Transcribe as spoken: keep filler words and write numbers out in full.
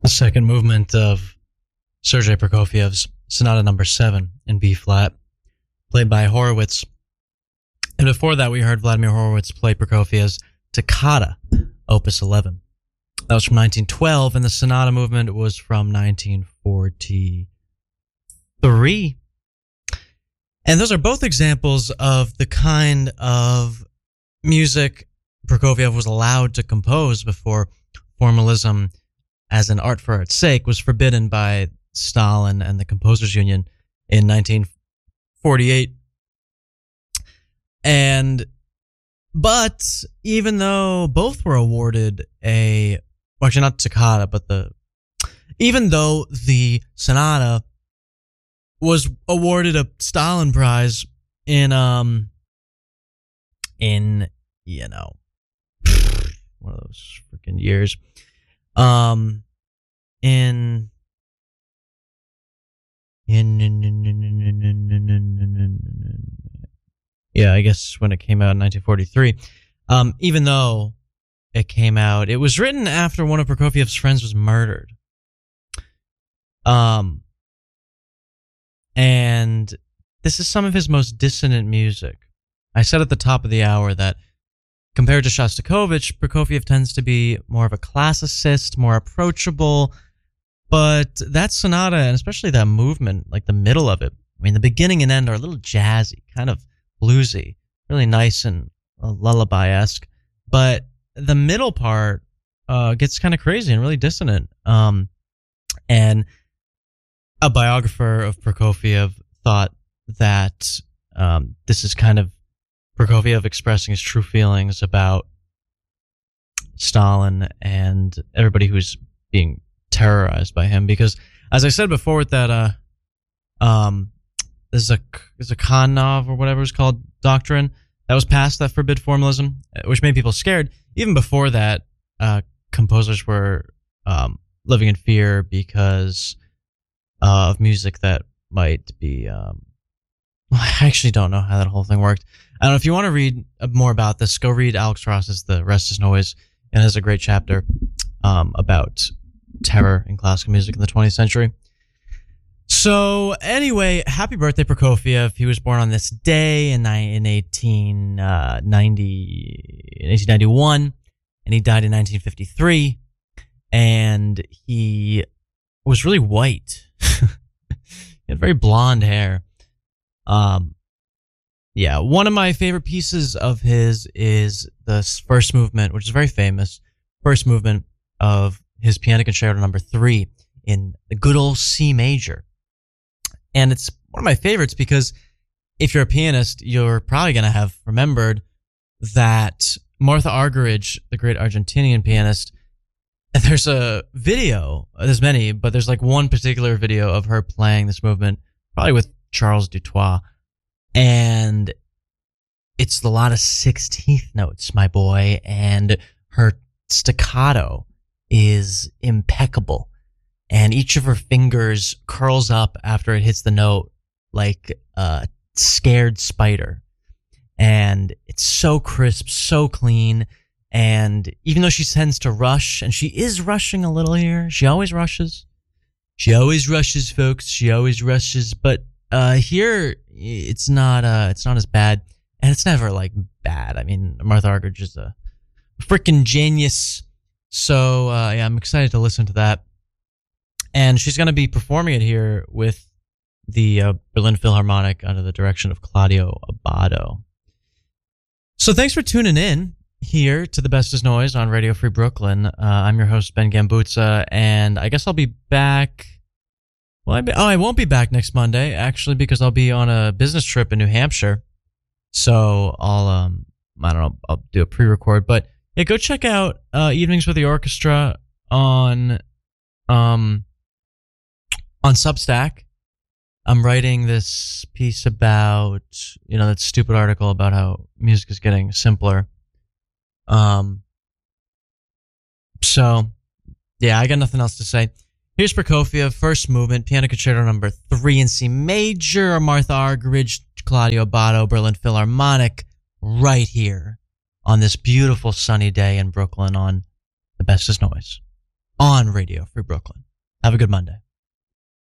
second movement of Sergei Prokofiev's Sonata Number Seven in B flat, played by Horowitz. And before that, we heard Vladimir Horowitz play Prokofiev's Toccata, Opus eleven. That was from nineteen twelve, and the Sonata movement was from nineteen forty-three. And those are both examples of the kind of music Prokofiev was allowed to compose before formalism as an art for its sake was forbidden by Stalin and the Composers Union in nineteen forty-eight. And, but even though both were awarded a, well, actually not Toccata, but the, even though the Sonata was awarded a Stalin Prize in, um, in, you know, one of those freaking years, um, in, in, in, in, in, in, in, in, in, in, yeah, I guess when it came out in nineteen forty-three, um, even though it came out, it was written after one of Prokofiev's friends was murdered. Um, and this is some of his most dissonant music. I said at the top of the hour that compared to Shostakovich, Prokofiev tends to be more of a classicist, more approachable, but that sonata, and especially that movement, like the middle of it, I mean, the beginning and end are a little jazzy, kind of bluesy, really nice and uh, lullaby-esque, but the middle part uh, gets kind of crazy and really dissonant. Um, and a biographer of Prokofiev thought that um, this is kind of Prokofiev expressing his true feelings about Stalin and everybody who's being terrorized by him. Because, as I said before, with that, uh, um, there's a there's a Khanov or whatever it's called doctrine that was passed that forbid formalism, which made people scared. Even before that, uh, composers were um, living in fear because uh, of music that might be. Um, I actually don't know how that whole thing worked. I don't know if you want to read more about this. Go read Alex Ross's "The Rest Is Noise." It has a great chapter um, about terror in classical music in the twentieth century. So anyway, happy birthday, Prokofiev. He was born on this day in, in eighteen ninety, in eighteen ninety-one, and he died in nineteen fifty-three. And he was really white. He had very blonde hair. Um, yeah, one of my favorite pieces of his is the first movement, which is very famous. First movement of his Piano Concerto Number Three in the good old C major. And it's one of my favorites because if you're a pianist, you're probably going to have remembered that Martha Argerich, the great Argentinian pianist, there's a video, there's many, but there's like one particular video of her playing this movement, probably with Charles Dutoit. And it's a lot of sixteenth notes, my boy, and her staccato is impeccable. And each of her fingers curls up after it hits the note like a scared spider. And it's so crisp, so clean. And even though she tends to rush, and she is rushing a little here, she always rushes. She always rushes, folks. She always rushes. But uh, here, it's not uh, it's not as bad. And it's never, like, bad. I mean, Martha Argerich is a freaking genius. So, uh, yeah, I'm excited to listen to that. And she's going to be performing it here with the uh, Berlin Philharmonic under the direction of Claudio Abbado. So thanks for tuning in here to The Best Is Noise on Radio Free Brooklyn. Uh, I'm your host, Ben Gambuzza, and I guess I'll be back. Well, I be, oh, I won't be back next Monday, actually, because I'll be on a business trip in New Hampshire. So I'll, um, I don't know, I'll do a pre-record. But yeah, go check out uh, Evenings with the Orchestra on... um. On Substack. I'm writing this piece about, you know, that stupid article about how music is getting simpler. Um. So, yeah, I got nothing else to say. Here's Prokofiev, first movement, Piano Concerto Number Three in C major, Martha Argerich, Claudio Abbado, Berlin Philharmonic, right here on this beautiful sunny day in Brooklyn on The Best Is Noise. on Radio Free Brooklyn. Have a good Monday.